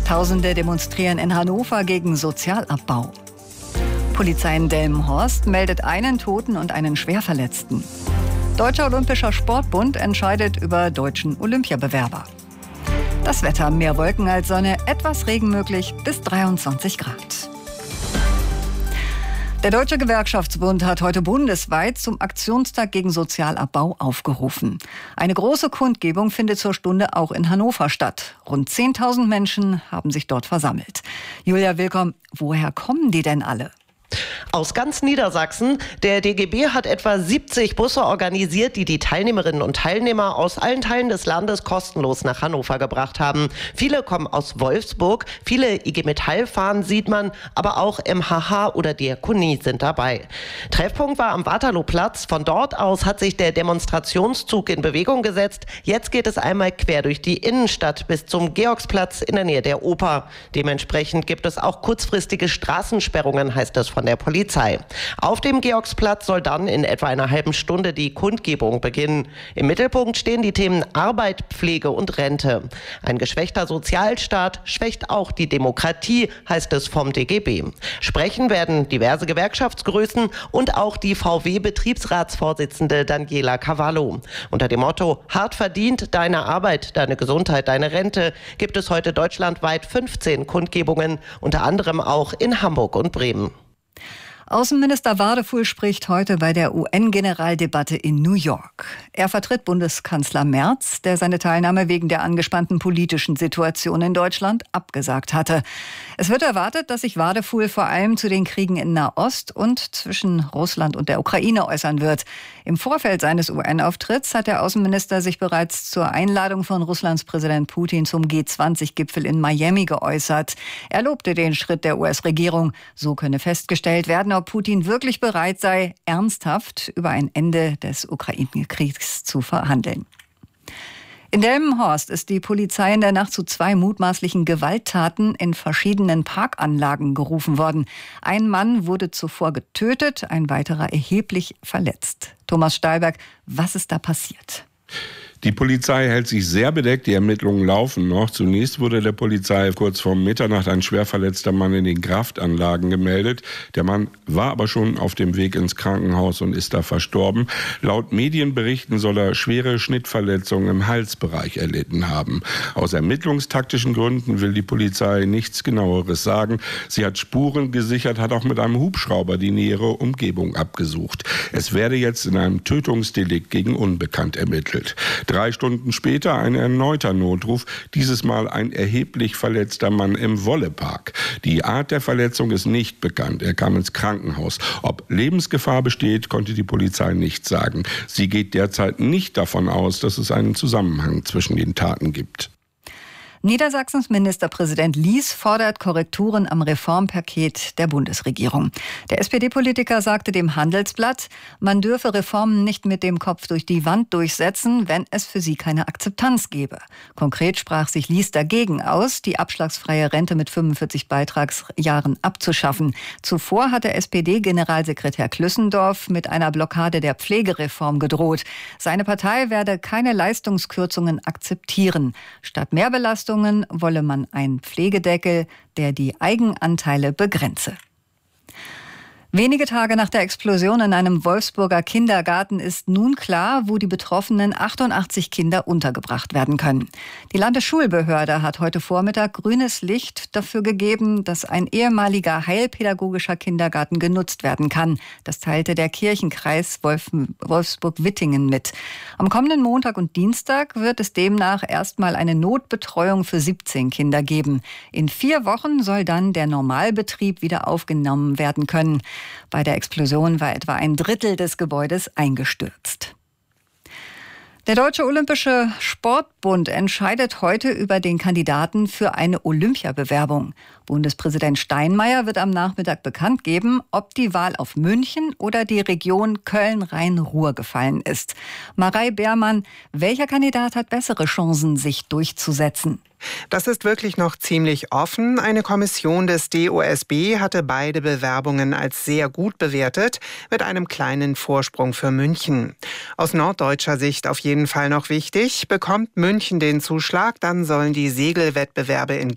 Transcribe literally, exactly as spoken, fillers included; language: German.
Tausende demonstrieren in Hannover gegen Sozialabbau. Polizei in Delmenhorst meldet einen Toten und einen Schwerverletzten. Deutscher Olympischer Sportbund entscheidet über deutschen Olympiabewerber. Das Wetter: mehr Wolken als Sonne, etwas Regen möglich, bis dreiundzwanzig Grad. Der Deutsche Gewerkschaftsbund hat heute bundesweit zum Aktionstag gegen Sozialabbau aufgerufen. Eine große Kundgebung findet zur Stunde auch in Hannover statt. Rund zehntausend Menschen haben sich dort versammelt. Julia Willkomm, woher kommen die denn alle? Aus ganz Niedersachsen. Der D G B hat etwa siebzig Busse organisiert, die die Teilnehmerinnen und Teilnehmer aus allen Teilen des Landes kostenlos nach Hannover gebracht haben. Viele kommen aus Wolfsburg, viele I G Metall-Fahnen sieht man, aber auch M H H oder Diakonie sind dabei. Treffpunkt war am Waterlooplatz. Von dort aus hat sich der Demonstrationszug in Bewegung gesetzt. Jetzt geht es einmal quer durch die Innenstadt bis zum Georgsplatz in der Nähe der Oper. Dementsprechend gibt es auch kurzfristige Straßensperrungen, heißt es von der Polizei. Auf dem Georgsplatz soll dann in etwa einer halben Stunde die Kundgebung beginnen. Im Mittelpunkt stehen die Themen Arbeit, Pflege und Rente. Ein geschwächter Sozialstaat schwächt auch die Demokratie, heißt es vom D G B. Sprechen werden diverse Gewerkschaftsgrößen und auch die V W-Betriebsratsvorsitzende Daniela Cavallo. Unter dem Motto Hart verdient, deine Arbeit, deine Gesundheit, deine Rente gibt es heute deutschlandweit fünfzehn Kundgebungen, unter anderem auch in Hamburg und Bremen. Außenminister Wadefuhl spricht heute bei der U N-Generaldebatte in New York. Er vertritt Bundeskanzler Merz, der seine Teilnahme wegen der angespannten politischen Situation in Deutschland abgesagt hatte. Es wird erwartet, dass sich Wadefuhl vor allem zu den Kriegen in Nahost und zwischen Russland und der Ukraine äußern wird. Im Vorfeld seines U N-Auftritts hat der Außenminister sich bereits zur Einladung von Russlands Präsident Putin zum G zwanzig Gipfel in Miami geäußert. Er lobte den Schritt der U S-Regierung. So könne festgestellt werden, ob Putin wirklich bereit sei, ernsthaft über ein Ende des Ukraine-Kriegs zu verhandeln. In Delmenhorst ist die Polizei in der Nacht zu zwei mutmaßlichen Gewalttaten in verschiedenen Parkanlagen gerufen worden. Ein Mann wurde zuvor getötet, ein weiterer erheblich verletzt. Thomas Stahlberg, was ist da passiert? Die Polizei hält sich sehr bedeckt, die Ermittlungen laufen noch. Zunächst wurde der Polizei kurz vor Mitternacht ein schwer verletzter Mann in den Kraftanlagen gemeldet. Der Mann war aber schon auf dem Weg ins Krankenhaus und ist da verstorben. Laut Medienberichten soll er schwere Schnittverletzungen im Halsbereich erlitten haben. Aus ermittlungstaktischen Gründen will die Polizei nichts Genaueres sagen. Sie hat Spuren gesichert, hat auch mit einem Hubschrauber die nähere Umgebung abgesucht. Es werde jetzt in einem Tötungsdelikt gegen Unbekannt ermittelt. Drei Stunden später ein erneuter Notruf, dieses Mal ein erheblich verletzter Mann im Wollepark. Die Art der Verletzung ist nicht bekannt. Er kam ins Krankenhaus. Ob Lebensgefahr besteht, konnte die Polizei nicht sagen. Sie geht derzeit nicht davon aus, dass es einen Zusammenhang zwischen den Taten gibt. Niedersachsens Ministerpräsident Lies fordert Korrekturen am Reformpaket der Bundesregierung. Der S P D-Politiker sagte dem Handelsblatt, man dürfe Reformen nicht mit dem Kopf durch die Wand durchsetzen, wenn es für sie keine Akzeptanz gebe. Konkret sprach sich Lies dagegen aus, die abschlagsfreie Rente mit fünfundvierzig Beitragsjahren abzuschaffen. Zuvor hatte S P D-Generalsekretär Klüssendorf mit einer Blockade der Pflegereform gedroht. Seine Partei werde keine Leistungskürzungen akzeptieren. Statt Mehrbelastungen wolle man einen Pflegedeckel, der die Eigenanteile begrenze. Wenige Tage nach der Explosion in einem Wolfsburger Kindergarten ist nun klar, wo die betroffenen achtundachtzig Kinder untergebracht werden können. Die Landesschulbehörde hat heute Vormittag grünes Licht dafür gegeben, dass ein ehemaliger heilpädagogischer Kindergarten genutzt werden kann. Das teilte der Kirchenkreis Wolfsburg-Wittingen mit. Am kommenden Montag und Dienstag wird es demnach erstmal eine Notbetreuung für siebzehn Kinder geben. In vier Wochen soll dann der Normalbetrieb wieder aufgenommen werden können. Bei der Explosion war etwa ein Drittel des Gebäudes eingestürzt. Der Deutsche Olympische Sportbund entscheidet heute über den Kandidaten für eine Olympiabewerbung. Bundespräsident Steinmeier wird am Nachmittag bekannt geben, ob die Wahl auf München oder die Region Köln-Rhein-Ruhr gefallen ist. Marei Beermann, welcher Kandidat hat bessere Chancen, sich durchzusetzen? Das ist wirklich noch ziemlich offen. Eine Kommission des D O S B hatte beide Bewerbungen als sehr gut bewertet, mit einem kleinen Vorsprung für München. Aus norddeutscher Sicht auf jeden Fall noch wichtig. Bekommt München den Zuschlag, dann sollen die Segelwettbewerbe in